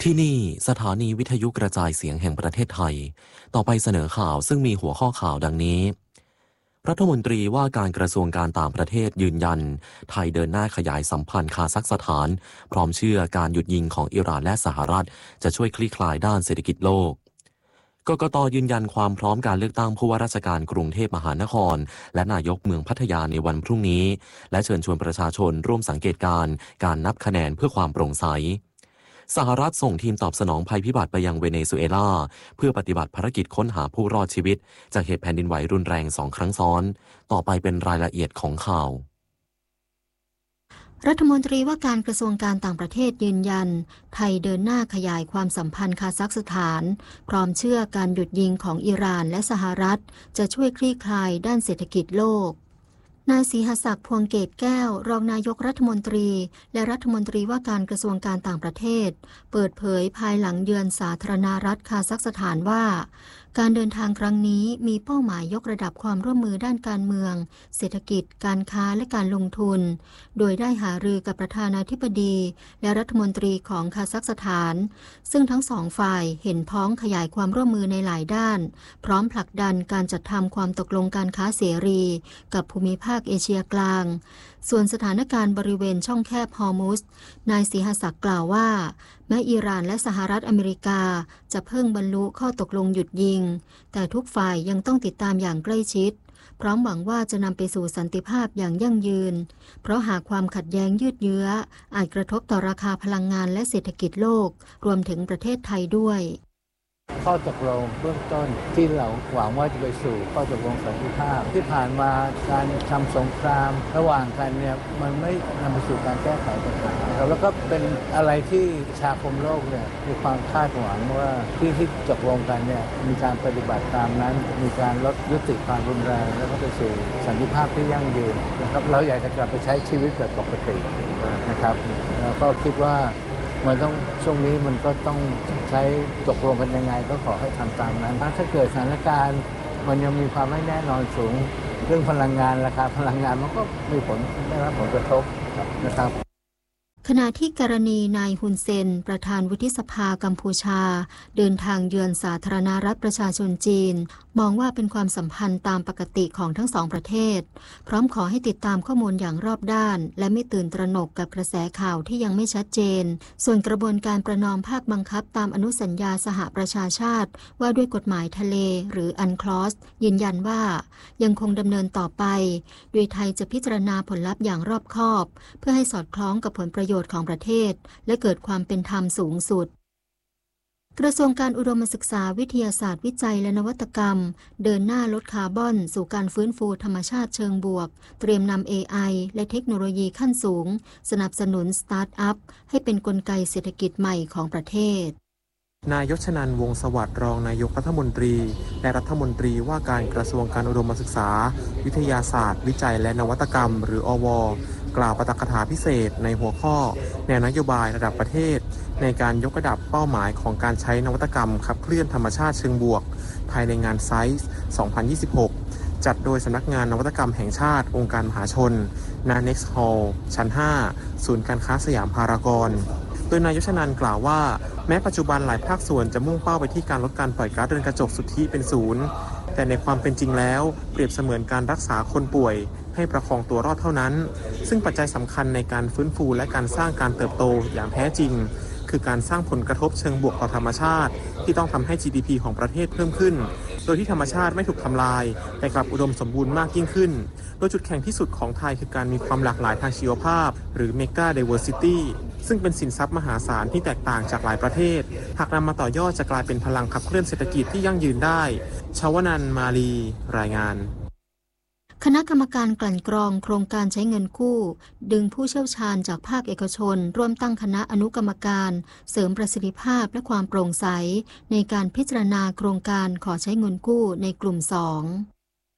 ที่นี่สถานีวิทยุกระจายเสียงแห่งประเทศไทยต่อไปเสนอข่าวซึ่งมีหัวข้อข่าวดังนี้รัฐมนตรีว่าการกระทรวงการต่างประเทศยืนยันไทยเดินหน้าขยายสัมพันธ์คาซัคสถานพร้อมเชื่อการหยุดยิงของอิหร่านและสหรัฐจะช่วยคลี่คลายด้านเศรษฐกิจโลกกกต.ยืนยันความพร้อมการเลือกตั้งผู้ว่าราชการกรุงเทพมหานครและนายกเมืองพัทยาในวันพรุ่งนี้และเชิญชวนประชาชนร่วมสังเกตการนับคะแนนเพื่อความโปร่งใสสหรัฐส่งทีมตอบสนองภัยพิบัติไปยังเวเนซุเอลาเพื่อปฏิบัติภารกิจค้นหาผู้รอดชีวิตจากเหตุแผ่นดินไหวรุนแรง2 ครั้งซ้อนต่อไปเป็นรายละเอียดของข่าวรัฐมนตรีว่าการกระทรวงการต่างประเทศยืนยันไทยเดินหน้าขยายความสัมพันธ์คาซัคสถานพร้อมเชื่อการหยุดยิงของอิหร่านและสหรัฐจะช่วยคลี่คลายด้านเศรษฐกิจโลกนายศรีหศักดิ์ พวงเกตแก้วรองนายกรัฐมนตรีและรัฐมนตรีว่าการกระทรวงการต่างประเทศเปิดเผยภายหลังเยือนสาธารณรัฐคาซัคสถานว่าการเดินทางครั้งนี้มีเป้าหมายยกระดับความร่วมมือด้านการเมืองเศรษฐกิจการค้าและการลงทุนโดยได้หารือกับประธานาธิบดีและรัฐมนตรีของคาซัคสถานซึ่งทั้งสองฝ่ายเห็นพ้องขยายความร่วมมือในหลายด้านพร้อมผลักดันการจัดทำความตกลงการค้าเสรีกับภูมิภาคเอเชียกลางส่วนสถานการณ์บริเวณช่องแคบฮอร์มุซนายศรีหศักดิ์กล่าวว่าแม้อิหร่านและสหรัฐอเมริกาจะเพิ่งบรรลุข้อตกลงหยุดยิงแต่ทุกฝ่ายยังต้องติดตามอย่างใกล้ชิดพร้อมหวังว่าจะนำไปสู่สันติภาพอย่างยั่งยืนเพราะหากความขัดแย้งยืดเยื้ออาจกระทบต่อราคาพลังงานและเศรษฐกิจโลกรวมถึงประเทศไทยด้วยข้อตกลงเบื้องต้นที่เราหวังว่าจะไปสู่ข้อตกลงสันติภาพที่ผ่านมาการทำสงครามระหว่างกันเนี่ยมันไม่นำไปสู่การแก้ไขปัญหาแล้วก็เป็นอะไรที่ประชาคมโลกเนี่ยมีความคาดหวังว่าที่ตกลงกันเนี่ยมีการปฏิบัติตามนั้นมีการลดยุติความรุนแรงแล้วก็ไปสู่สันติภาพที่ยั่งยืนนะครับเราอยากจะกลับไปใช้ชีวิตแบบปกตินะครับแล้วก็คิดว่ามันต้องช่วงนี้มันก็ต้องใช้ตกลงกันยังไงก็ขอให้ทำตามนั้นถ้าเกิดสถานการณ์มันยังมีความไม่แน่นอนสูงเรื่องพลังงานราคาพลังงานมันก็มีผลได้รับผลกระทบนะครับขณะที่กรณีนายฮุนเซนประธานวุฒิสภากัมพูชาเดินทางเยือนสาธารณรัฐประชาชนจีนมองว่าเป็นความสัมพันธ์ตามปกติของทั้งสองประเทศพร้อมขอให้ติดตามข้อมูลอย่างรอบด้านและไม่ตื่นตระหนกกับกระแสข่าวที่ยังไม่ชัดเจนส่วนกระบวนการประนอมภาคบังคับตามอนุสัญญาสหประชาชาติว่าด้วยกฎหมายทะเลหรืออันคลอสยืนยันว่ายังคงดำเนินต่อไปโดยไทยจะพิจารณาผลลัพธ์อย่างรอบคอบเพื่อให้สอดคล้องกับผลประโยชน์ของประเทศและเกิดความเป็นธรรมสูงสุดกระทรวงการอุดมศึกษาวิทยาศาสตร์วิจัยและนวัตกรรมเดินหน้าลดคาร์บอนสู่การฟื้นฟูธรรมชาติเชิงบวกเตรียมนำ AI และเทคโนโลยีขั้นสูงสนับสนุนสตาร์ทอัพให้เป็นกลไกเศรษฐกิจใหม่ของประเทศนายชนันท์ วงศ์สวัสดิ์รองนายกรัฐมนตรีและรัฐมนตรีว่าการกระทรวงการอุดมศึกษาวิทยาศาสตร์วิจัยและนวัตกรรมหรืออว.กล่าวปาฐกถาพิเศษในหัวข้อแนวนโยบายระดับประเทศในการยกระดับเป้าหมายของการใช้นวัตกรรมขับเคลื่อนธรรมชาติเชิงบวกภายในงานไซส์ 2026 จัดโดยสำนักงานนวัตกรรมแห่งชาติองค์การมหาชนณ Next Hall ชั้น 5 ศูนย์การค้าสยามพารากอนโดยนายชนันท์กล่าวว่าแม้ปัจจุบันหลายภาคส่วนจะมุ่งเป้าไปที่การลดการปล่อยก๊าซเรือนกระจกสุทธิเป็นศูนย์แต่ในความเป็นจริงแล้วเปรียบเสมือนการรักษาคนป่วยให้ประคองตัวรอดเท่านั้นซึ่งปัจจัยสำคัญในการฟื้นฟูและการสร้างการเติบโตอย่างแท้จริงคือการสร้างผลกระทบเชิงบวกต่อธรรมชาติที่ต้องทำให้ GDP ของประเทศเพิ่มขึ้นโดยที่ธรรมชาติไม่ถูกทำลายแต่กลับอุดมสมบูรณ์มากยิ่งขึ้นโดยจุดแข็งที่สุดของไทยคือการมีความหลากหลายทางชีวภาพหรือ Mega Diversity ซึ่งเป็นสินทรัพย์มหาศาลที่แตกต่างจากหลายประเทศหากนำมาต่อยอดจะกลายเป็นพลังขับเคลื่อนเศรษฐกิจที่ยั่งยืนได้ชวนันท์ มาลีรายงานคณะกรรมการกลั่นกรองโครงการใช้เงินกู้ดึงผู้เชี่ยวชาญจากภาคเอกชนร่วมตั้งคณะอนุกรรมการเสริมประสิทธิภาพและความโปร่งใสในการพิจารณาโครงการขอใช้เงินกู้ในกลุ่ม2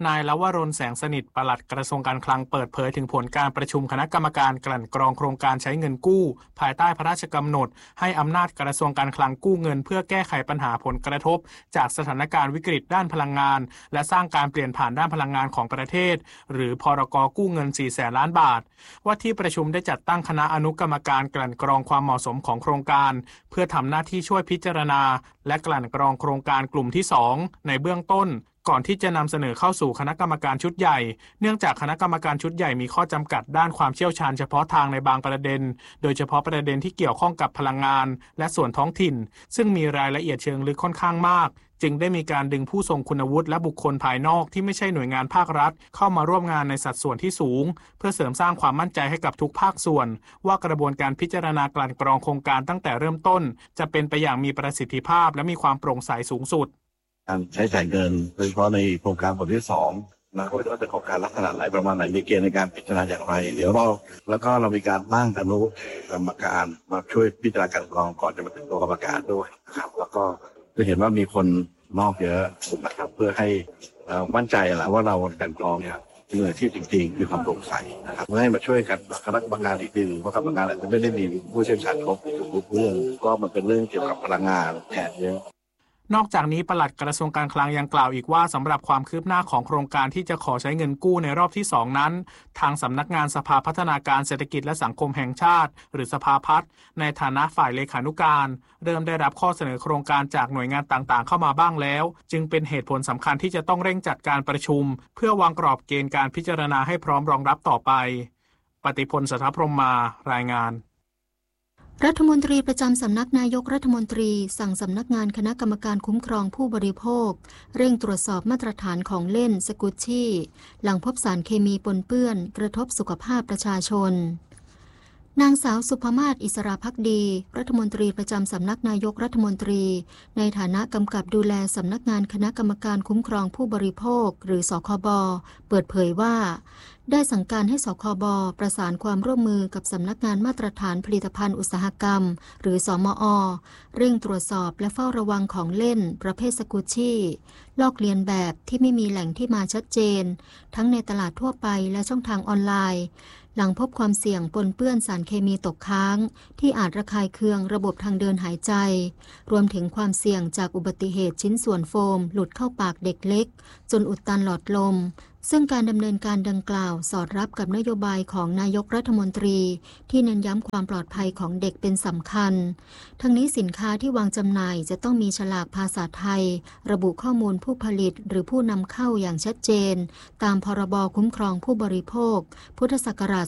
นายลวรนแสงสนิทปลัดกระทรวงการคลังเปิดเผยถึงผลการประชุมคณะกรรมการกลั่นกรองโครงการใช้เงินกู้ภายใต้พระราชกำหนดให้อำนาจกระทรวงการคลังกู้เงินเพื่อแก้ไขปัญหาผลกระทบจากสถานการณ์วิกฤตด้านพลังงานและสร้างการเปลี่ยนผ่านด้านพลังงานของประเทศหรือพรก.กู้เงิน 400,000 ล้านบาทว่าที่ประชุมได้จัดตั้งคณะอนุกรรมการกลั่นกรองความเหมาะสมของโครงการเพื่อทำหน้าที่ช่วยพิจารณาและกลั่นกรองโครงการกลุ่มที่ 2ในเบื้องต้นก่อนที่จะนำเสนอเข้าสู่คณะกรรมการชุดใหญ่เนื่องจากคณะกรรมการชุดใหญ่มีข้อจำกัดด้านความเชี่ยวชาญเฉพาะทางในบางประเด็นโดยเฉพาะประเด็นที่เกี่ยวข้องกับพลังงานและส่วนท้องถิ่นซึ่งมีรายละเอียดเชิงลึกค่อนข้างมากจึงได้มีการดึงผู้ทรงคุณวุฒิและบุคคลภายนอกที่ไม่ใช่หน่วยงานภาครัฐเข้ามาร่วมงานในสัดส่วนที่สูงเพื่อเสริมสร้างความมั่นใจให้กับทุกภาคส่วนว่ากระบวนการพิจารณากลั่นกรองโครงการตั้งแต่เริ่มต้นจะเป็นไปอย่างมีประสิทธิภาพและมีความโปร่งใสสูงสุดการใช้จ่ายเงินโดยเฉพาะในโครงการบทที่2นะว่าจะโครงการลักษณะไหนประมาณไหนมีเกณฑ์ในการพิจารณาอย่างไรเดี๋ยวเรามีการตั้งอนุกรรมการมาช่วยพิจารณาการกรองก่อนจะมาถึงตัวกรรมการด้วยนะครับแล้วก็จะเห็นว่ามีคนนอกเยอะนะครับเพื่อให้มั่นใจแหละว่าเราการกรองเนี่ยมืออาชีพจริงๆมีความโปร่งใสนะครับให้มาช่วยกันคณะกรรมการอีกทีนึงเพราะกรรมการอาจจะไม่ได้มีผู้เชี่ยวชาญครบทุกเรื่องก็มันเป็นเรื่องเกี่ยวกับพลังงานแทนเยอะนอกจากนี้ปลัดกระทรวงการคลังยังกล่าวอีกว่าสำหรับความคืบหน้าของโครงการที่จะขอใช้เงินกู้ในรอบที่ 2 นั้นทางสำนักงานสภาพัฒนาการเศรษฐกิจและสังคมแห่งชาติหรือสภาพัฒน์ในฐานะฝ่ายเลขานุการเริ่มได้รับข้อเสนอโครงการจากหน่วยงานต่างๆเข้ามาบ้างแล้วจึงเป็นเหตุผลสำคัญที่จะต้องเร่งจัดการประชุมเพื่อวางกรอบเกณฑ์การพิจารณาให้พร้อมรองรับต่อไปปฏิพล สถพรหมารายงานรัฐมนตรีประจำสำนักนายกรัฐมนตรีสั่งสำนักงานคณะกรรมการคุ้มครองผู้บริโภคเร่งตรวจสอบมาตรฐานของเล่นสกุชชี่หลังพบสารเคมีปนเปื้อนกระทบสุขภาพประชาชนนางสาวสุภมาศอิสระภักดีรัฐมนตรีประจำสำนักนายกรัฐมนตรีในฐานะกำกับดูแลสำนักงานคณะกรรมการคุ้มครองผู้บริโภคหรือสคบเปิดเผยว่าได้สั่งการให้สคบประสานความร่วมมือกับสำนักงานมาตรฐานผลิตภัณฑ์อุตสาหกรรมหรือสมอ.เร่งตรวจสอบและเฝ้าระวังของเล่นประเภทสกุชชี่ลอกเลียนแบบที่ไม่มีแหล่งที่มาชัดเจนทั้งในตลาดทั่วไปและช่องทางออนไลน์หลังพบความเสี่ยงปนเปื้อนสารเคมีตกค้างที่อาจระคายเคืองระบบทางเดินหายใจรวมถึงความเสี่ยงจากอุบัติเหตุชิ้นส่วนโฟมหลุดเข้าปากเด็กเล็กจนอุดตันหลอดลมซึ่งการดำเนินการดังกล่าวสอดรับกับนโยบายของนายกรัฐมนตรีที่เน้นย้ำความปลอดภัยของเด็กเป็นสำคัญทั้งนี้สินค้าที่วางจำหน่ายจะต้องมีฉลากภาษาไทยระบุข้อมูลผู้ผลิตหรือผู้นำเข้าอย่างชัดเจนตามพรบคุ้มครองผู้บริโภคพุทธศักราช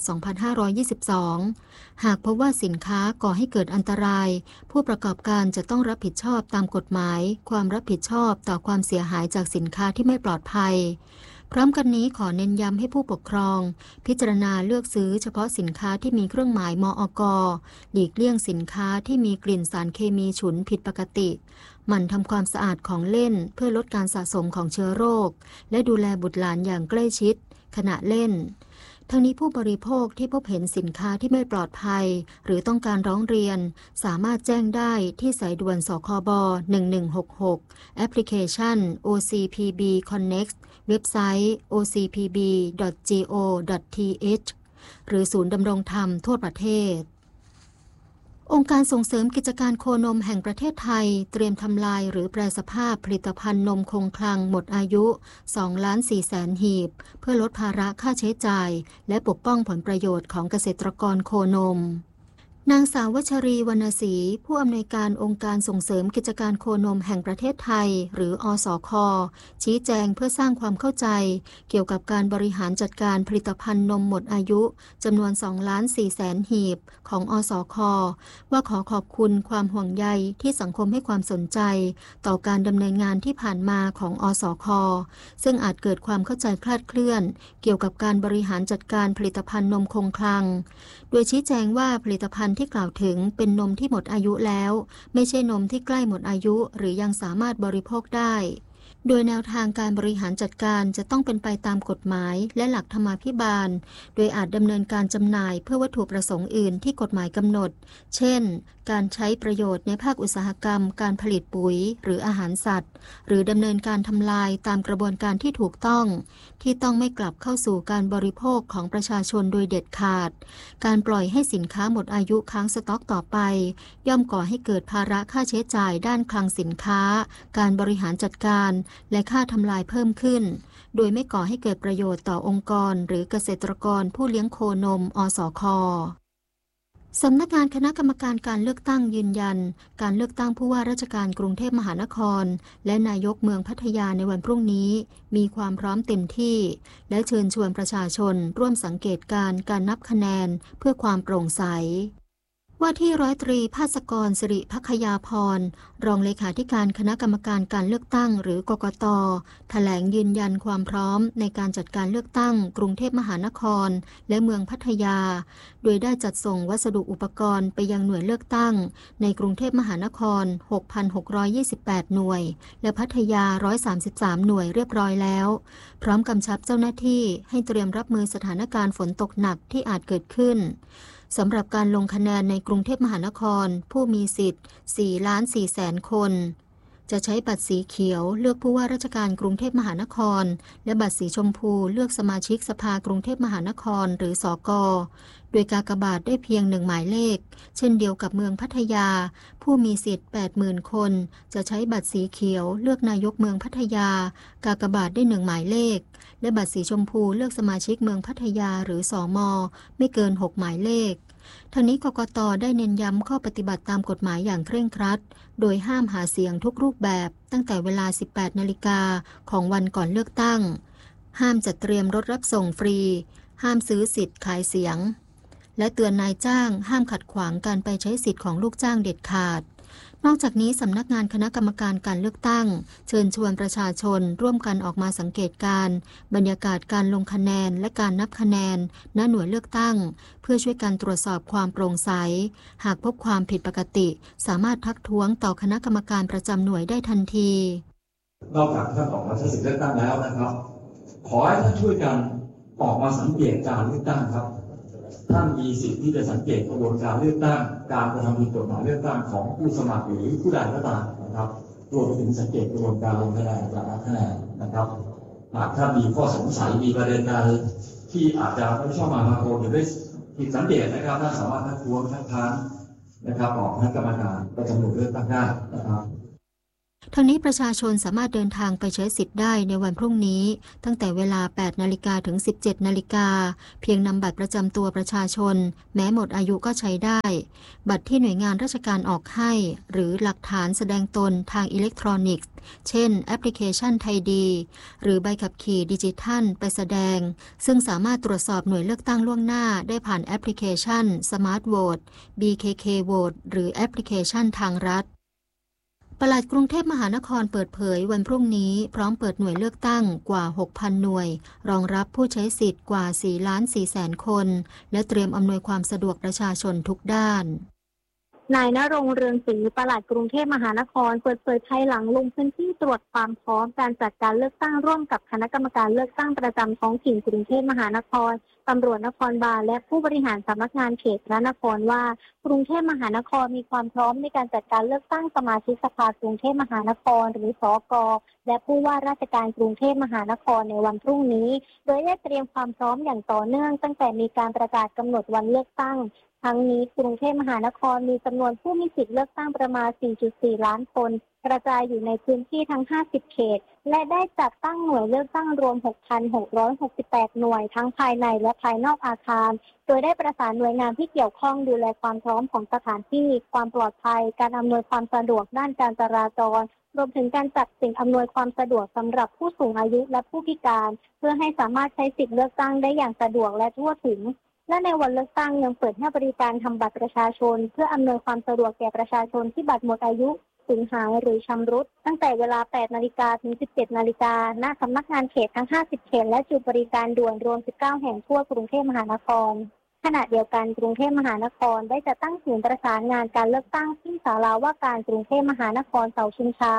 2522 หากพบว่าสินค้าก่อให้เกิดอันตรายผู้ประกอบการจะต้องรับผิดชอบตามกฎหมายความรับผิดชอบต่อความเสียหายจากสินค้าที่ไม่ปลอดภัยพร้อมกันนี้ขอเน้นย้ำให้ผู้ปกครองพิจารณาเลือกซื้อเฉพาะสินค้าที่มีเครื่องหมายมอก.หลีกเลี่ยงสินค้าที่มีกลิ่นสารเคมีฉุนผิดปกติหมั่นทำความสะอาดของเล่นเพื่อลดการสะสมของเชื้อโรคและดูแลบุตรหลานอย่างใกล้ชิดขณะเล่นทั้งนี้ผู้บริโภคที่พบเห็นสินค้าที่ไม่ปลอดภัยหรือต้องการร้องเรียนสามารถแจ้งได้ที่สายด่วนสคบ1166แอปพลิเคชัน OCPB Connect เว็บไซต์ ocpb.go.th หรือศูนย์ดำรงธรรมทั่วประเทศองค์การส่งเสริมกิจการโคนมแห่งประเทศไทยเตรียมทำลายหรือแปรสภาพผลิตภัณฑ์นมคงคลังหมดอายุ 2,400,000 หีบเพื่อลดภาระค่าใช้จ่ายและปกป้องผลประโยชน์ของเกษตรกรโคนมนางสาววัชรีวรรณศรีผู้อำนวยการองค์การส่งเสริมกิจการโคนมแห่งประเทศไทยหรืออสค.ชี้แจงเพื่อสร้างความเข้าใจเกี่ยวกับการบริหารจัดการผลิตภัณฑ์นมหมดอายุจำนวน 2,400,000 หีบของอสค.ว่าขอขอบคุณความห่วงใยที่สังคมให้ความสนใจต่อการดำเนินงานที่ผ่านมาของอสค.ซึ่งอาจเกิดความเข้าใจคลาดเคลื่อนเกี่ยวกับการบริหารจัดการผลิตภัณฑ์นมคงคลังโดยชี้แจงว่าผลิตภัณฑ์ที่กล่าวถึงเป็นนมที่หมดอายุแล้วไม่ใช่นมที่ใกล้หมดอายุหรือยังสามารถบริโภคได้โดยแนวทางการบริหารจัดการจะต้องเป็นไปตามกฎหมายและหลักธรรมาภิบาลโดยอาจดำเนินการจำหน่ายเพื่อวัตถุประสงค์อื่นที่กฎหมายกำหนดเช่นการใช้ประโยชน์ในภาคอุตสาหกรรมการผลิตปุ๋ยหรืออาหารสัตว์หรือดำเนินการทำลายตามกระบวนการที่ถูกต้องที่ต้องไม่กลับเข้าสู่การบริโภคของประชาชนโดยเด็ดขาดการปล่อยให้สินค้าหมดอายุค้างสต็อกต่อไปย่อมก่อให้เกิดภาระค่าใช้จ่ายด้านคลังสินค้าการบริหารจัดการและค่าทำลายเพิ่มขึ้นโดยไม่ก่อให้เกิดประโยชน์ต่อองค์กรหรือเกษตรกรผู้เลี้ยงโคนมอสค.สำนักงานคณะกรรมการการเลือกตั้งยืนยันการเลือกตั้งผู้ว่าราชการกรุงเทพมหานครและนายกเมืองพัทยาในวันพรุ่งนี้มีความพร้อมเต็มที่และเชิญชวนประชาชนร่วมสังเกตการนับคะแนนเพื่อความโปร่งใสว่าที่ร้อยตรีภาสกรสิริภัคยาพรรองเลขาธิการคณะกรรมการการเลือกตั้งหรือกกต.แถลงยืนยันความพร้อมในการจัดการเลือกตั้งกรุงเทพมหานครและเมืองพัทยาโดยได้จัดส่งวัสดุอุปกรณ์ไปยังหน่วยเลือกตั้งในกรุงเทพมหานคร 6,628 หน่วยและพัทยา 133 หน่วยเรียบร้อยแล้วพร้อมกำชับเจ้าหน้าที่ให้เตรียมรับมือสถานการณ์ฝนตกหนักที่อาจเกิดขึ้นสำหรับการลงคะแนนในกรุงเทพมหานครผู้มีสิทธิ์ 4,400,000 คนจะใช้บัตรสีเขียวเลือกผู้ว่าราชการกรุงเทพมหานครและบัตรสีชมพูเลือกสมาชิกสภากรุงเทพมหานครหรือสก.โดยกากบาทได้เพียง1หมายเลขเช่นเดียวกับเมืองพัทยาผู้มีสิทธิ์ 80,000 คนจะใช้บัตรสีเขียวเลือกนายกเมืองพัทยากากบาทได้1หมายเลขและบัตรสีชมพูเลือกสมาชิกเมืองพัทยาหรือสม.ไม่เกิน6หมายเลขทางนี้กกต.ได้เน้นย้ำข้อปฏิบัติตามกฎหมายอย่างเคร่งครัดโดยห้ามหาเสียงทุกรูปแบบตั้งแต่เวลา 18 นาฬิกาของวันก่อนเลือกตั้งห้ามจัดเตรียมรถรับส่งฟรีห้ามซื้อสิทธิ์ขายเสียงและเตือนนายจ้างห้ามขัดขวางการไปใช้สิทธิ์ของลูกจ้างเด็ดขาดนอกจากนี้สำนักงานคณะกรรมการการเลือกตั้งเชิญชวนประชาชนร่วมกันออกมาสังเกตการณ์บรรยากาศการลงคะแนนและการนับคะแนนณหน่วยเลือกตั้งเพื่อช่วยกันตรวจสอบความโปร่งใสหากพบความผิดปกติสามารถทักท้วงต่อคณะกรรมการประจำหน่วยได้ทันทีนอกจากท่านออกมาใช้สิทธิเลือกตั้งแล้วนะครับขอให้ท่านช่วยกันออกมาสังเกตการเลือกตั้งครับท่านมีสิทธิ์ที่จะสังเกตกระบวนการเลือกตั้งการกระทำผิดกฎหมายเลือกตั้งของผู้สมัครหรือผู้ใดก็ตามนะครับรวมไปถึงสังเกตกระบวนการลงคะแนนการนับคะแนนนะครับหากท่านมีข้อสงสัยมีประเด็นใดที่อาจจะไม่ชอบมาพากลหรือได้ผิดสังเกตนะครับท่านสามารถทักท้วงทักท้านนะครับออกคณะกรรมการประจำหน่วยเลือกตั้งได้นะครับทั้งนี้ประชาชนสามารถเดินทางไปใช้สิทธิ์ได้ในวันพรุ่งนี้ตั้งแต่เวลา 8 นาฬิกาถึง 17 นาฬิกาเพียงนำบัตรประจำตัวประชาชนแม้หมดอายุก็ใช้ได้บัตรที่หน่วยงานราชการออกให้หรือหลักฐานแสดงตนทางอิเล็กทรอนิกส์เช่นแอปพลิเคชันไทยดีหรือใบขับขี่ดิจิทัลไปแสดงซึ่งสามารถตรวจสอบหน่วยเลือกตั้งล่วงหน้าได้ผ่านแอปพลิเคชัน Smart Vote BKK Vote หรือแอปพลิเคชันทางรัฐปลัดกรุงเทพมหานครเปิดเผยวันพรุ่งนี้พร้อมเปิดหน่วยเลือกตั้งกว่า 6,000 หน่วยรองรับผู้ใช้สิทธิ์กว่า 4,400,000 คนและเตรียมอำนวยความสะดวกประชาชนทุกด้านนายณรงค์เรืองศรีปลัดกรุงเทพมหานครเปิดเผยภายหลังลงพื้นที่ตรวจความพร้อมการจัดการเลือกตั้งร่วมกับคณะกรรมการเลือกตั้งประจำท้องถิ่นกรุงเทพมหานครตำรวจนครบาลและผู้บริหารสำนักงานเขตพระนครว่ากรุงเทพมหานครมีความพร้อมในการจัดการเลือกตั้งสมาชิกสภากรุงเทพมหานครหรือสก.และผู้ว่าราชการกรุงเทพมหานครในวันพรุ่งนี้โดยได้เตรียมความพร้อมอย่างต่อเนื่องตั้งแต่มีการประกาศกำหนดวันเลือกตั้งทั้งนี้กรุงเทพมหานครมีจำนวนผู้มีสิทธิเลือกตั้งประมาณ 4.4 ล้านคนกระจายอยู่ในพื้นที่ทั้ง 50 เขตและได้จัดตั้งหน่วยเลือกตั้งรวม 6,668 หน่วยทั้งภายในและภายนอกอาคารโดยได้ประสานหน่วยงานที่เกี่ยวข้องดูแลความพร้อมของสถานที่ความปลอดภัยการอำนวยความสะดวกด้านการจราจรรวมถึงการจัดสิ่งอำนวยความสะดวกสำหรับผู้สูงอายุและผู้พิการเพื่อให้สามารถใช้สิทธิเลือกตั้งได้อย่างสะดวกและทั่วถึงและในวันเลือกตั้งยังเปิดให้บริการทำบัตรประชาชนเพื่ออำนวยความสะดวกแก่ประชาชนที่บัตรหมดอายุสูญหายหรือชำรุดตั้งแต่เวลา 8 นาฬิกาถึง 17 นาฬิกาณสำนักงานเขตทั้ง 50 เขตและจุดบริการด่วนรวม 19 แห่งทั่วกรุงเทพมหานครขณะเดียวกันกรุงเทพมหานครได้จัดตั้งศูนย์ประสานงานการเลือกตั้งที่ศาลาว่าการกรุงเทพมหานครเสาชิงช้า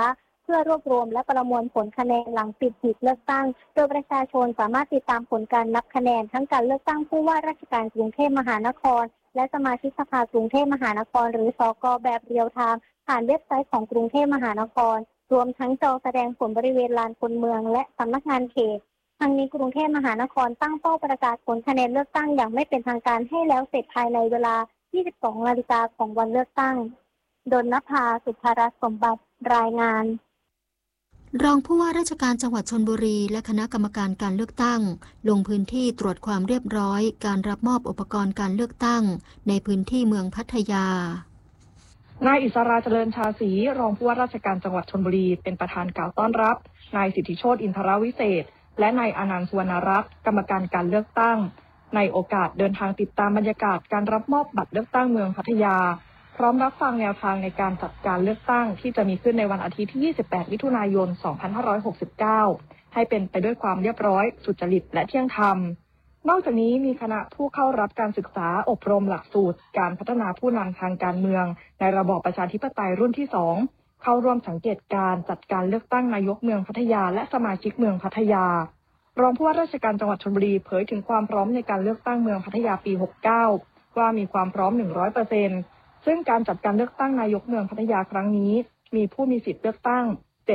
เพื่อรวบรวมและประมวลผลคะแนนหลังปิดหีบเลือกตั้งโดยประชาชนสามารถติดตามผลการนับคะแนนทั้งการเลือกตั้งผู้ว่าราชการกรุงเทพมหานครและสมาชิกสภากรุงเทพมหานครหรือสก.แบบเรียลไทม์ผ่านเว็บไซต์ของกรุงเทพมหานครรวมทั้งจอแสดงผลบริเวณลานคนเมืองและสำนักงานเขตทั้งนี้กรุงเทพมหานครตั้งเป้าประกาศผลคะแนนเลือกตั้งอย่างไม่เป็นทางการให้แล้วเสร็จภายในเวลา 22 นาฬิกาของวันเลือกตั้งดลนภา สุภรัตน์สมบัติรายงานรองผู้ว่าราชการจังหวัดชลบุรีและคณะกรรมการการเลือกตั้งลงพื้นที่ตรวจความเรียบร้อยการรับมอบอุปกรณ์การเลือกตั้งในพื้นที่เมืองพัทยานายอิสราเจริญชาศรีรองผู้ว่าราชการจังหวัดชลบุรีเป็นประธานกล่าวต้อนรับนายสิทธิโชติอินทรวิเศษและนายอนันต์สุวรรณรัตน์กรรมการการเลือกตั้งในโอกาสเดินทางติดตามบรรยากาศการรับมอบบัตรเลือกตั้งเมืองพัทยาพร้อมรับฟังแนวทางในการจัดการเลือกตั้งที่จะมีขึ้นในวันอาทิตย์ที่ 28 มิถุนายน 2569 ให้เป็นไปด้วยความเรียบร้อยสุจริตและเที่ยงธรรมนอกจากนี้มีคณะผู้เข้ารับการศึกษาอบรมหลักสูตรการพัฒนาผู้นำทางการเมืองในระบอบประชาธิปไตยรุ่นที่ 2 เข้าร่วมสังเกตการจัดการเลือกตั้งนายกเมืองพัทยาและสมาชิกเมืองพัทยารองผู้ว่าราชการจังหวัดชลบุรีเผยถึงความพร้อมในการเลือกตั้งเมืองพัทยาปี 69 ว่ามีความพร้อม 100%ซึ่งการจัดการเลือกตั้งนายกเมืองพัทยาครั้งนี้มีผู้มีสิทธิ์เลือกตั้ง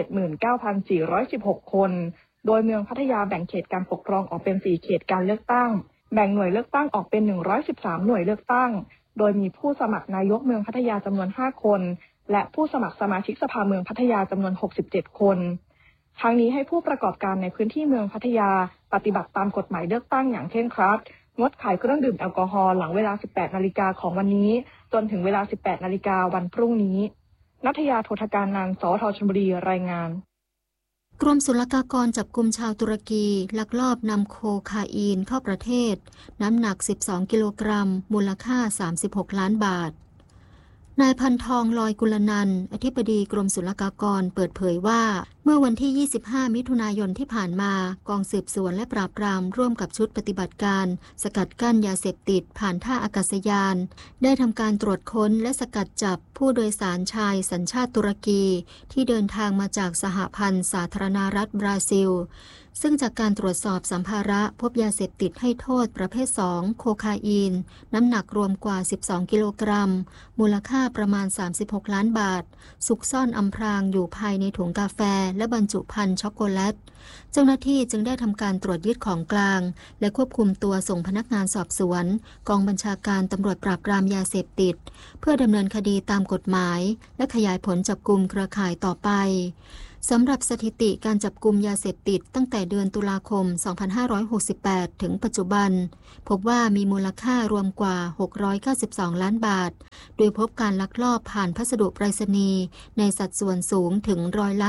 79,416 คนโดยเมืองพัทยาแบ่งเขตการปกครองออกเป็น 4 เขตการเลือกตั้งแบ่งหน่วยเลือกตั้งออกเป็น 113 หน่วยเลือกตั้งโดยมีผู้สมัครนายกเมืองพัทยาจำนวน 5 คนและผู้สมัครสมาชิกสภาเมืองพัทยาจำนวน 67 คนทั้งนี้ให้ผู้ประกอบการในพื้นที่เมืองพัทยาปฏิบัติตามกฎหมายเลือกตั้งอย่างเคร่งครัดงดขายเครื่องดื่มแอลกอฮอล์หลังเวลา 18 นาฬิกาของวันนี้จนถึงเวลา 18 นาฬิกาวันพรุ่งนี้ณัฐยา โททการนันท์ สท.ชลบุรีรายงานกรมศุลกากรจับกุมชาวตุรกีลักลอบนำโคคาอีนเข้าประเทศน้ำหนัก 12 กิโลกรัมมูลค่า 36 ล้านบาทนายพันทองลอยกุลนันท์อธิบดีกรมศุลกากรเปิดเผยว่าเมื่อวันที่ 25 มิถุนายนที่ผ่านมากองสืบสวนและปราบปรามร่วมกับชุดปฏิบัติการสกัดกั้นยาเสพติดผ่านท่าอากาศยานได้ทำการตรวจค้นและสกัดจับผู้โดยสารชายสัญชาติตุรกีที่เดินทางมาจากสหพันธ์สาธารณรัฐบราซิลซึ่งจากการตรวจสอบสัมภาระพบยาเสพติดให้โทษประเภท 2 โคคาอีนน้ำหนักรวมกว่า 12 กิโลกรัมมูลค่าประมาณ 36 ล้านบาทซุกซ่อนอำพรางอยู่ภายในถุงกาแฟและบรรจุภัณฑ์ช็อกโกแลตเจ้าหน้าที่จึงได้ทำการตรวจยึดของกลางและควบคุมตัวส่งพนักงานสอบสวนกองบัญชาการตำรวจปราบปรามยาเสพติดเพื่อดำเนินคดีตามกฎหมายและขยายผลจับกุมเครือข่ายต่อไปสำหรับสถิติการจับกุมยาเสพติดตั้งแต่เดือนตุลาคม 2568 ถึงปัจจุบันพบว่ามีมูลค่ารวมกว่า 692 ล้านบาทโดยพบการลักลอบผ่านพัสดุไปรษณีย์ในสัดส่วนสูงถึงร้อยละ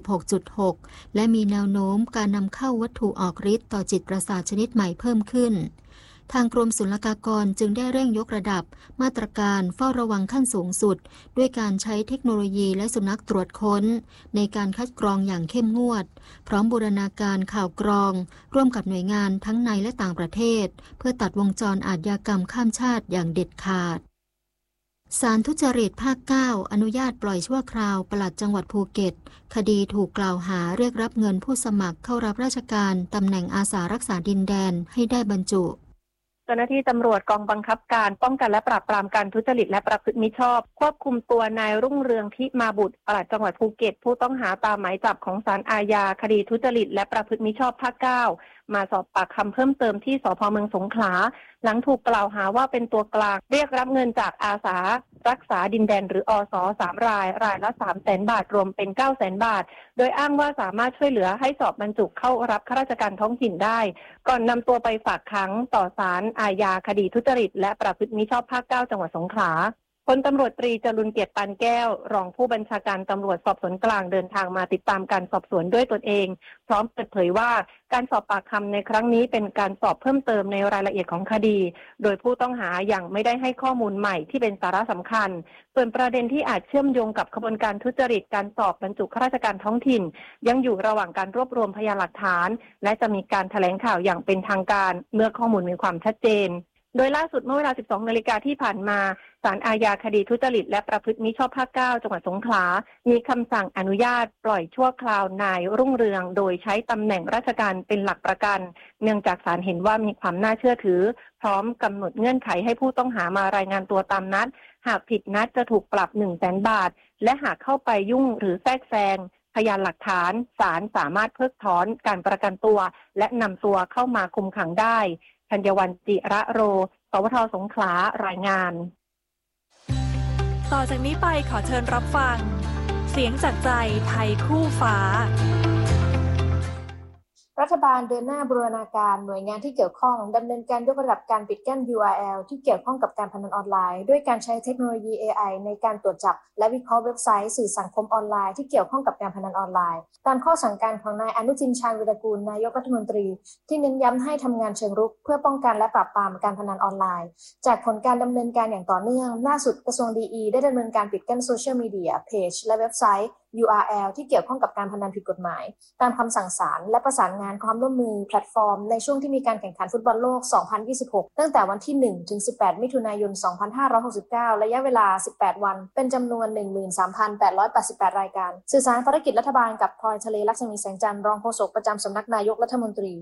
76.6 และมีแนวโน้มการนำเข้าวัตถุออกฤทธิ์ต่อจิตประสาทชนิดใหม่เพิ่มขึ้นทางกรมศุลกากรจึงได้เร่งยกระดับมาตรการเฝ้าระวังขั้นสูงสุดด้วยการใช้เทคโนโลยีและสุนัขตรวจค้นในการคัดกรองอย่างเข้มงวดพร้อมบูรณาการข่าวกรองร่วมกับหน่วยงานทั้งในและต่างประเทศเพื่อตัดวงจรอาชญากรรมข้ามชาติอย่างเด็ดขาดศาลทุจริตภาค 9 อนุญาตปล่อยชั่วคราวปลัดจังหวัดภูเก็ตคดีถูกกล่าวหาเรียกรับเงินผู้สมัครเข้ารับราชการตำแหน่งอาสารักษาดินแดนให้ได้บรรจุเจ้าหน้าที่ตำรวจกองบังคับการป้องกันและปราบปรามการทุจริตและประพฤติมิชอบควบคุมตัวนายรุ่งเรืองพิมาบุตรปลัดจังหวัดภูเก็ตผู้ต้องหาตามหมายจับของศาลอาญาคดีทุจริตและประพฤติมิชอบภาค 9มาสอบปากคำเพิ่มเติมที่สภ.เมืองสงขลาหลังถูกกล่าวหาว่าเป็นตัวกลางเรียกรับเงินจากอาสารักษาดินแดนหรืออส3 รายละ 300,000 บาทรวมเป็น 900,000 บาทโดยอ้างว่าสามารถช่วยเหลือให้สอบบรรจุเข้ารับข้าราชการท้องถิ่นได้ก่อนนำตัวไปฝากขังต่อศาลอาญาคดีทุจริตและประพฤติมิชอบภาค 9จังหวัดสงขลาพลตำรวจตรีจรุนเกียรติปานแก้วรองผู้บัญชาการตำรวจสอบสวนกลางเดินทางมาติดตามการสอบสวนด้วยตนเองพร้อมเปิดเผยว่าการสอบปากคำในครั้งนี้เป็นการสอบเพิ่มเติมในรายละเอียดของคดีโดยผู้ต้องหายังไม่ได้ให้ข้อมูลใหม่ที่เป็นสาระสำคัญส่วนประเด็นที่อาจเชื่อมโยงกับขบวนการทุจริตการสอบบรรจุข้าราชการท้องถิ่นยังอยู่ระหว่างการรวบรวมพยานหลักฐานและจะมีการแถลงข่าวอย่างเป็นทางการเมื่อข้อมูลมีความชัดเจนโดยล่าสุดเมื่อเวลา 12 นาฬิกาที่ผ่านมาศาลอาญาคดีทุจริตและประพฤติมิชอบภาค 9 จังหวัดสงขลามีคำสั่งอนุญาตปล่อยชั่วคราวนายรุ่งเรืองโดยใช้ตำแหน่งราชการเป็นหลักประกันเนื่องจากศาลเห็นว่ามีความน่าเชื่อถือพร้อมกำหนดเงื่อนไขให้ผู้ต้องหามารายงานตัวตามนัดหากผิดนัดจะถูกปรับ 100,000 บาทและหากเข้าไปยุ่งหรือแทรกแซงพยานหลักฐานศาลสามารถเพิกถอนการประกันตัวและนำตัวเข้ามาคุมขังได้ธัญวรรณ จิระโร สวท.สงขลารายงานต่อจากนี้ไปขอเชิญรับฟังเสียงจากใจไทยคู่ฟ้ารัฐบาลเดินหน้าบูรณาการหน่วยงานที่เกี่ยวข้องดำเนินการยกระดับการปิดกั้น URL ที่เกี่ยวข้องกับการพนันออนไลน์ด้วยการใช้เทคโนโลยี AI ในการตรวจจับและวิเคราะห์เว็บไซต์สื่อสังคมออนไลน์ที่เกี่ยวข้องกับการพนันออนไลน์ตามข้อสั่งการของนายอนุทิน ชาญวีรกูลนายกรัฐมนตรีที่เน้นย้ำให้ทำงานเชิงรุกเพื่อป้องกันและปราบปรามการพนันออนไลน์จากผลการดำเนินการอย่างต่อเนื่องล่าสุดกระทรวงดีอีได้ดำเนินการปิดกั้นโซเชียลมีเดียเพจและเว็บไซต์URL ที่เกี่ยวข้องกับการพนันผิดกฎหมายตามคำสั่งศาลและประสานงานความร่วมมือแพลตฟอร์มในช่วงที่มีการแข่งขันฟุตบอลโลก 2026 ตั้งแต่วันที่ 1 ถึง 18 มิถุนายน 2569 ระยะเวลา 18 วันเป็นจำนวน 13,888 รายการสื่อสารภารกิจรัฐบาลกับพลอยทะเลลักษมีแสงจันทร์รองโฆษกประจำสำนักนายกรัฐมนตรี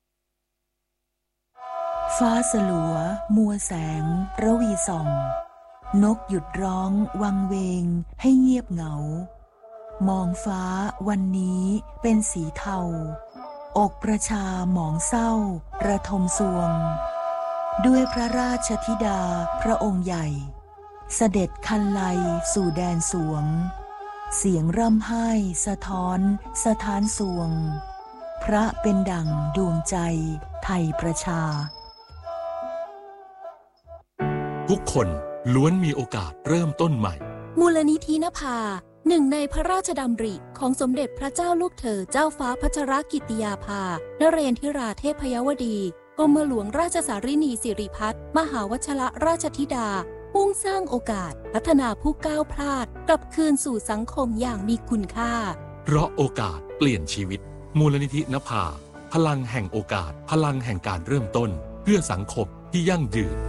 ฟ้าสลัวมัวแสงระวีส่องนกหยุดร้องวังเวงให้เงียบเหงามองฟ้าวันนี้เป็นสีเทาอกประชาหมองเศร้าระทมสวงด้วยพระราชธิดาพระองค์ใหญ่เสด็จคันไลสู่แดนสวงเสียงร่ำไห้สะท้อนสถานสวงพระเป็นดั่งดวงใจไทยประชาทุกคนล้วนมีโอกาสเริ่มต้นใหม่มูลนิธินภาหนึ่งในพระราชดำริของสมเด็จพระเจ้าลูกเธอเจ้าฟ้าพัชรกิติยาภานเรนทิราเทพยวดีกรมหลวงราชสารินีสิริพัฒน์มหาวชรราชธิดามุ่งสร้างโอกาสพัฒนาผู้ก้าวพลาดกลับคืนสู่สังคมอย่างมีคุณค่าเพราะโอกาสเปลี่ยนชีวิตมูลนิธินภาพลังแห่งโอกาสพลังแห่งการเริ่มต้นเพื่อสังคมที่ยั่งยืน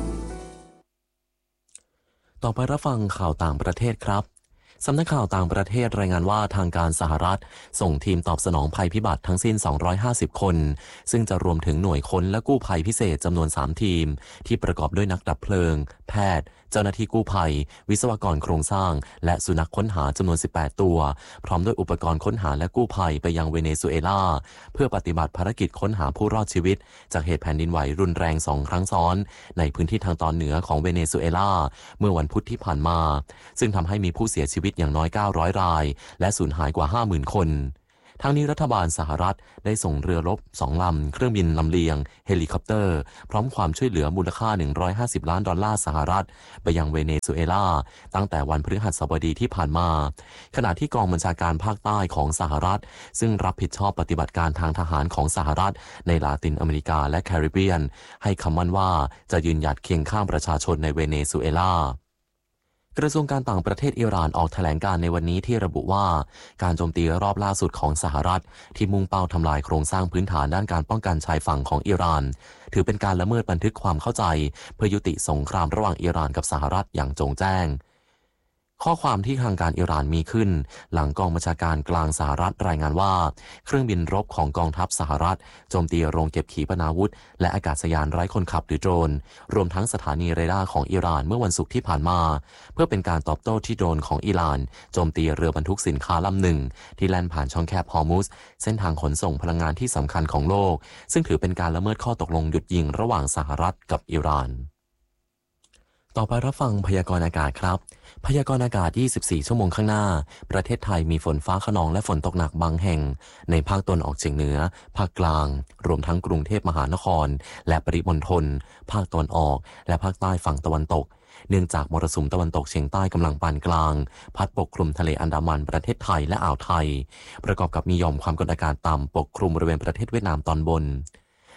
ต่อไปรับฟังข่าวต่างประเทศครับสำนักข่าวต่างประเทศรายงานว่าทางการสหรัฐส่งทีมตอบสนองภัยพิบัติทั้งสิ้น250คนซึ่งจะรวมถึงหน่วยค้นและกู้ภัยพิเศษจำนวน3ทีมที่ประกอบด้วยนักดับเพลิงแพทย์เจ้าหน้าที่กู้ภัยวิศวกรโครงสร้างและสุนัขค้นหาจำนวน18ตัวพร้อมด้วยอุปกรณ์ค้นหาและกู้ภัยไปยังเวเนซุเอลาเพื่อปฏิบัติภารกิจค้นหาผู้รอดชีวิตจากเหตุแผ่นดินไหวรุนแรง2ครั้งซ้อนในพื้นที่ทางตอนเหนือของเวเนซุเอลาเมื่อวันพุธที่ผ่านมาซึ่งทำให้มีผู้เสียชีวิตอย่างน้อย900รายและสูญหายกว่า 50,000 คนทั้งนี้รัฐบาลสหรัฐได้ส่งเรือรบ2ลำเครื่องบินลำเลียงเฮลิคอปเตอร์พร้อมความช่วยเหลือมูลค่า$150 ล้านสหรัฐไปยังเวเนซุเอลาตั้งแต่วันพฤหัสบดีที่ผ่านมาขณะที่กองบัญชาการภาคใต้ของสหรัฐซึ่งรับผิดชอบปฏิบัติการทางทหารของสหรัฐในลาตินอเมริกาและแคริบเบียนให้คำมั่นว่าจะยืนหยัดเคียงข้างประชาชนในเวเนซุเอลากระทรวงการต่างประเทศอิหร่านออกแถลงการในวันนี้ที่ระบุว่าการโจมตีรอบล่าสุดของสหรัฐที่มุ่งเป้าทำลายโครงสร้างพื้นฐานด้านการป้องกันชายฝั่งของอิหร่านถือเป็นการละเมิดบันทึกความเข้าใจเพื่อยุติสงครามระหว่างอิหร่านกับสหรัฐอย่างจงแจ้งข้อความที่ทางการอิหร่านมีขึ้นหลังกองบัญชาการกลางสหรัฐรายงานว่าเครื่องบินรบของกองทัพสหรัฐโจมตีโรงเก็บขีปนาวุธและอากาศยานไร้คนขับหรือโดรนรวมทั้งสถานีเรดาร์ของอิหร่านเมื่อวันศุกร์ที่ผ่านมาเพื่อเป็นการตอบโต้ที่โดรนของอิหร่านโจมตีเรือบรรทุกสินค้าลำหนึ่งที่แล่นผ่านช่องแคบฮอร์มุซเส้นทางขนส่งพลังงานที่สำคัญของโลกซึ่งถือเป็นการละเมิดข้อตกลงหยุดยิงระหว่างสหรัฐกับอิหร่านต่อไปรับฟังพยากรณ์อากาศครับพยากรณ์อากาศ24ชั่วโมงข้างหน้าประเทศไทยมีฝนฟ้าคะนองและฝนตกหนักบางแห่งในภาคตะวันออกเฉียงเหนือภาคกลางรวมทั้งกรุงเทพมหานครและปริมณฑลภาคตะวันออกและภาคใต้ฝั่งตะวันตกเนื่องจากมรสุมตะวันตกเฉียงใต้กำลังปานกลางพัดปกคลุมทะเลอันดามันประเทศไทยและอ่าวไทยประกอบกับมีหย่อมความกดอากาศต่ำปกคลุมบริเวณประเทศเวียดนามตอนบน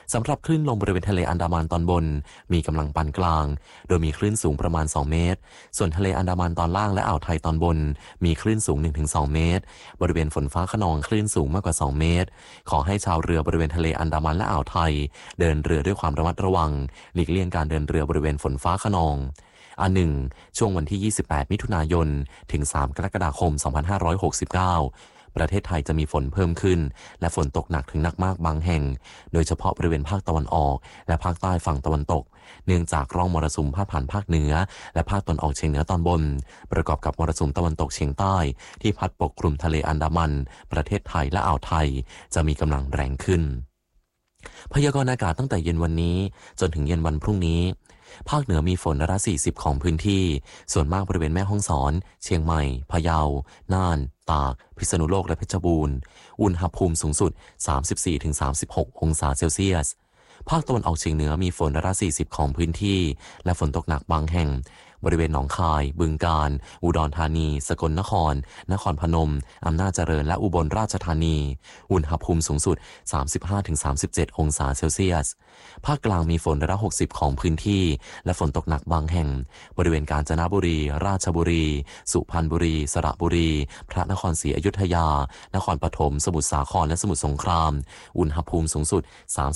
สำหรับคลื่นลมบริเวณทะเลอันดามันตอนบนมีกำลังปานกลางโดยมีคลื่นสูงประมาณ2เมตรส่วนทะเลอันดามันตอนล่างและอ่าวไทยตอนบนมีคลื่นสูง 1-2 เมตรบริเวณฝนฟ้าคะนองคลื่นสูงมากกว่า2เมตรขอให้ชาวเรือบริเวณทะเลอันดามันและอ่าวไทยเดินเรือด้วยความระมัดระวังหลีกเลี่ยงการเดินเรือบริเวณฝนฟ้าคะนองอันหนึ่งช่วงวันที่28มิถุนายนถึง3กรกฎาคม2569ประเทศไทยจะมีฝนเพิ่มขึ้นและฝนตกหนักถึงหนักมากบางแห่งโดยเฉพาะบริเวณภาคตะวันออกและภาคใต้ฝั่งตะวันตกเนื่องจากร่องมรสุมพาดผ่านภาคเหนือและภาคตะวันออกเฉียงเหนือตอนบนประกอบกับมรสุมตะวันตกเฉียงใต้ที่พัดปกคลุมทะเลอันดามันประเทศไทยและอ่าวไทยจะมีกำลังแรงขึ้นพยากรณ์อากาศตั้งแต่เย็นวันนี้จนถึงเย็นวันพรุ่งนี้ภาคเหนือมีฝน140ของพื้นที่ส่วนมากบริเวณแม่ฮ่องสอนเชียงใหม่พะเยาน่านตากพิษณุโลกและเพชรบูรณ์อุณหภูมิสูงสุด 34-36 องศาเซลเซียสภาคตะวันออกเฉียงเหนือมีฝน140ของพื้นที่และฝนตกหนักบางแห่งบริเวณหนองคายบึงกาฬอุดรธานีสกลนครนครพนมอำนาจเจริญและอุบลราชธานีอุณหภูมิสูงสุด 35-37 องศาเซลเซียสภาคกลางมีฝน160ของพื้นที่และฝนตกหนักบางแห่งบริเวณกาญจนบุรีราชบุรีสุพรรณบุรีสระบุรีพระนครศรีอยุธยานครปฐมสมุทรสาครและสมุทรสงครามอุณหภูมิสูงสุด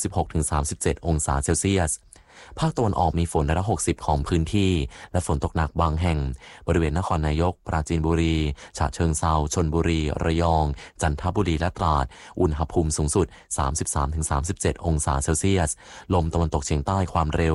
36-37 องศาเซลเซียสภาคตะวันออกมีฝน160ของพื้นที่และฝนตกหนักบางแห่งบริเวณนครนายกปราจีนบุรีฉะเชิงเทราชลบุรีระยองจันทบุรีและตราดอุณหภูมิสูงสุด 33-37 องศาเซลเซียสลมตะวันตกเฉียงใต้ความเร็ว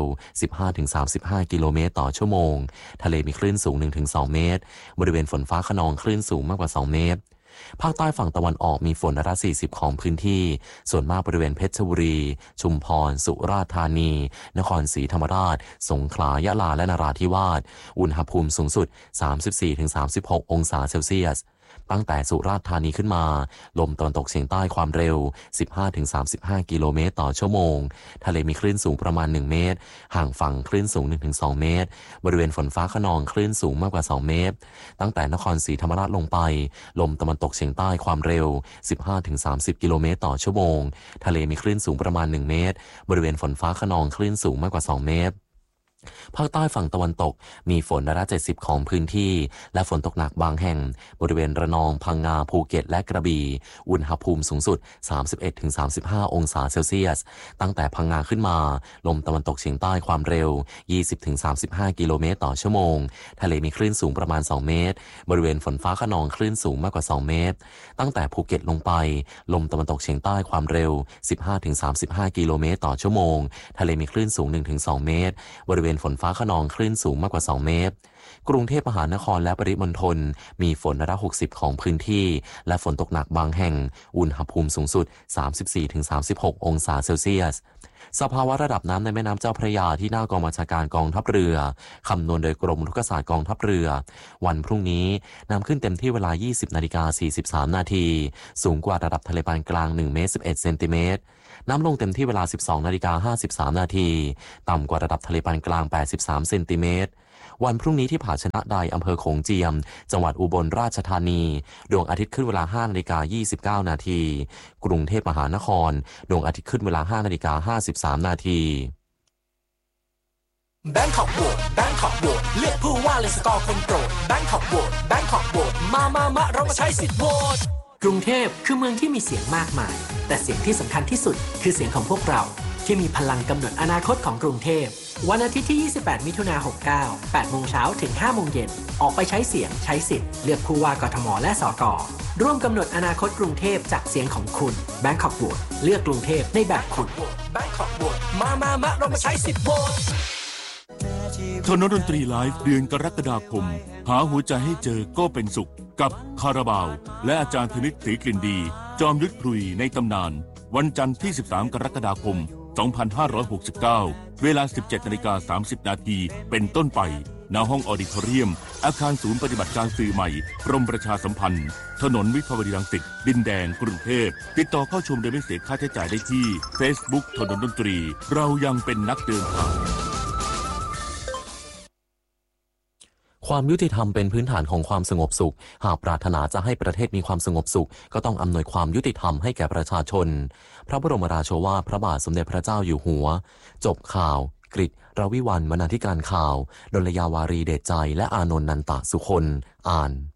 15-35 กิโลเมตรต่อชั่วโมงทะเลมีคลื่นสูง 1-2 เมตรบริเวณฝนฟ้าคะนองคลื่นสูงมากกว่า2เมตรภาคใต้ฝั่งตะวันออกมีฝน140ของพื้นที่ส่วนมากบริเวณเพชรบุรีชุมพรสุราษฎร์ธานีนครศรีธรรมราชสงขลายะลาและนราธิวาสอุณหภูมิสูงสุด 34-36 องศาเซลเซียสตั้งแต่สุราษฎร์ธานีขึ้นมาลมตะวันตกเฉียงใต้ความเร็ว 15-35 กิโลเมตรต่อชั่วโมงทะเลมีคลื่นสูงประมาณ1เมตรห่างฝั่งคลื่นสูง 1-2 เมตรบริเวณฝนฟ้าคะนองคลื่นสูงมากกว่า2เมตรตั้งแต่นครศรีธรรมราชลงไปลมตะวันตกเฉียงใต้ความเร็ว 15-30 กิโลเมตรต่อชั่วโมงทะเลมีคลื่นสูงประมาณ1เมตรบริเวณฝนฟ้าคะนองคลื่นสูงมากกว่า2เมตรภาคใต้ฝั่งตะวันตกมีฝน170ของพื้นที่และฝนตกหนักบางแห่งบริเวณระนองพังงาภูเก็ตและกระบี่อุณหภูมิสูงสุด 31-35 องศาเซลเซียสตั้งแต่พังงาขึ้นมาลมตะวันตกเฉียงใต้ความเร็ว 20-35 กิโลเมตรต่อชั่วโมงทะเลมีคลื่นสูงประมาณ2เมตรบริเวณฝนฟ้าคะนองคลื่นสูงมากกว่า2เมตรตั้งแต่ภูเก็ตลงไปลมตะวันตกเฉียงใต้ความเร็ว 15-35 กิโลเมตรต่อชั่วโมงทะเลมีคลื่นสูง 1-2 เมตรบริเวณฝนฟ้าคะนองคลื่นสูงมากกว่า2เมตรกรุงเทพมหานครและปริมณฑลมีฝน160ของพื้นที่และฝนตกหนักบางแห่งอุณหภูมิสูงสุด 34-36 องศาเซลเซียสสภาวะระดับน้ำในแม่น้ำเจ้าพระยาที่หน้ากองบัญชาการกองทัพเรือคำนวณโดยกรมอุทกศาสตร์กองทัพเรือวันพรุ่งนี้น้ำขึ้นเต็มที่เวลา 20:43 นาทีสูงกว่าระดับทะเลปานกลาง1เมตร11เซนติเมตรน้ำลงเต็มที่เวลา 12:53 นาทีต่ำกว่าระดับทะเลปานกลาง83เซนติเมตรวันพรุ่งนี้ที่ผาชนะไดอำเภอโขงเจียมจังหวัดอุบลราชธานีดวงอาทิตย์ขึ้นเวลา 5:29 นาทีกรุงเทพมหานครดวงอาทิตย์ขึ้นเวลา 5:53 นาทีแบงคอกโหวตแบงคอกโหวตเลือกผู้ว่าเลยสกอร์คนโปรดแบงคอกโหวตแบงคอกโหวตมาเรามาใช้สิทธิ์โหวตกรุงเทพคือเมืองที่มีเสียงมากมายแต่เสียงที่สำคัญที่สุดคือเสียงของพวกเราที่มีพลังกำหนดอนาคตของกรุงเทพวันอาทิตย์ที่ 28 มิถุนายน 69 8 โมงเช้าถึง 5 โมงเย็นออกไปใช้เสียงใช้สิทธิ์เลือกผู้ว่ากทมและสกร่วมกำหนดอนาคตกรุงเทพจากเสียงของคุณแบงคอกโหวตเลือกกรุงเทพในแบบคุณแบงคอกโหวตมาเรามาใช้สิทธิ์โหวตถนนดนตรีไลฟ์เดือนกรกฎาคมหาหัวใจให้เจอก็เป็นสุขกับคาราบาวและอาจารย์ธนิต ศรีกลิ่นดีจอมยุทธพลุยในตำนานวันจันทร์ที่ 13 กรกฎาคม 2569 เวลา 17:30 นาทีเป็นต้นไปณห้องออดิทอเรียมอาคารศูนย์ปฏิบัติการสื่อใหม่กรมประชาสัมพันธ์ถนนวิภาวดีรังสิตดินแดงกรุงเทพติดต่อเข้าชมโดยไม่เสียค่าใช้จ่ายได้ที่ Facebook ถนนดนตรีเรายังเป็นนักเดินทางควความยุติธรรมเป็นพื้นฐานของความสงบสุขหากปรารถนาจะให้ประเทศมีความสงบสุขก็ต้องอำนวยความยุติธรรมให้แก่ประชาชนพระบรมราโชวาทพระบาทสมเด็จพระเจ้าอยู่หัวจบข่าวกฤษ รวิวรรณ บรรณาธิการข่าวดลยาวารีเดชใจและอานนท์นันตะสุคนอ่าน